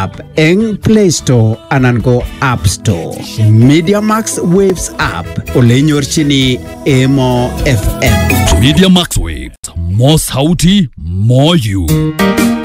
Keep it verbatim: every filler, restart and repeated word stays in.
app eng Play Store anan ko App Store. Media Max Waves app ole nyorchini Emo F M. Media Max Waves, more sauti, more you.